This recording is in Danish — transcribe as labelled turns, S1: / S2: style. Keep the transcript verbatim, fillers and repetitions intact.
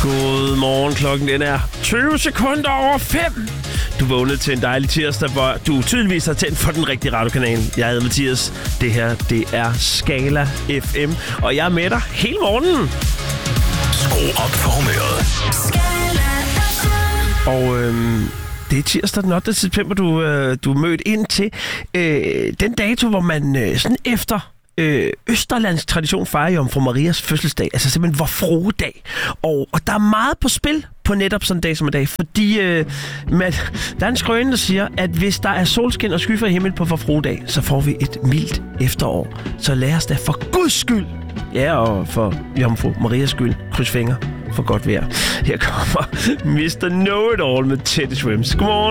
S1: Godmorgen, klokken den er tyve sekunder over fem. Du vågnede til en dejlig tirsdag, hvor du tydeligvis har tændt for den rigtige radiokanal. Jeg hedder Mathias. Det her, det er Skala F M, og jeg er med dig hele morgenen.
S2: Skru op for humøret.
S1: Og øhm, det er tirsdag den ottende september, du, øh, du er mødt ind til. Øh, den dato, hvor man øh, sådan efter øh, østerlandsk tradition fejrer Jomfru Marias fødselsdag. Altså simpelthen vor frue dag. Og, og der er meget på spil på netop sådan en dag som i dag. Fordi øh, man, der er en skrøne, der siger, at hvis der er solskin og skyfri himmel på vor frue dag, så får vi et mildt efterår. Så lad os da for Guds skyld, ja, og for Jomfru Marias skyld, kryds fingre for godt vejr. Her kommer mister Know It All med Teddy Swims. Godmorgen.